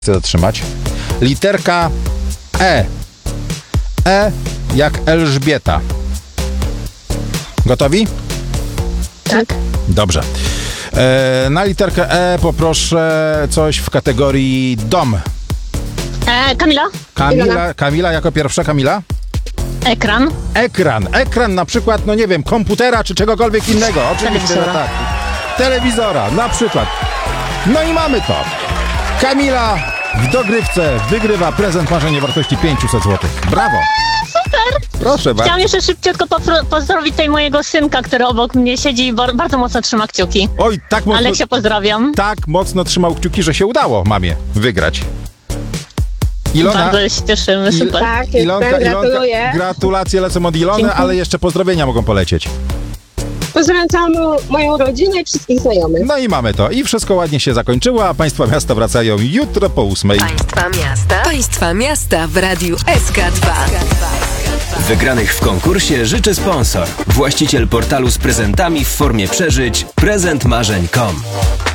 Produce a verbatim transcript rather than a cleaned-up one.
Chcę zatrzymać. Literka E. E jak Elżbieta. Gotowi? Tak. Dobrze. E, na literkę E poproszę coś w kategorii dom. E, Kamila? Kamila, Kamila jako pierwsza. Kamila? Ekran. Ekran. Ekran na przykład, no nie wiem, komputera czy czegokolwiek innego. Oczywiście, że Telewizora. tak. Telewizora na przykład. No i mamy to. Kamila w dogrywce wygrywa prezent marzenie wartości pięćset złotych. Brawo. Super! Proszę bardzo. Chciałam jeszcze szybciutko popro- pozdrowić tutaj mojego synka, który obok mnie siedzi i bar- bardzo mocno trzyma kciuki. Oj, tak mocno, Aleksia, pozdrawiam. tak mocno trzymał kciuki, że się udało mamie wygrać. Ilona, Bardzo się cieszymy, Il- super. Tak, jestem, Ilonka, gratuluję. Ilonka, gratulacje lecą od Ilony, Dziękuję. ale jeszcze pozdrowienia mogą polecieć. Pozdrawiam całą moją rodzinę i wszystkich znajomych. No i mamy to. I wszystko ładnie się zakończyło, a Państwa miasta wracają jutro po ósmej. Państwa miasta. Państwa miasta w Radiu S K dwa. Wygranych w konkursie życzy sponsor. Właściciel portalu z prezentami w formie przeżyć prezent marzeń kropka com.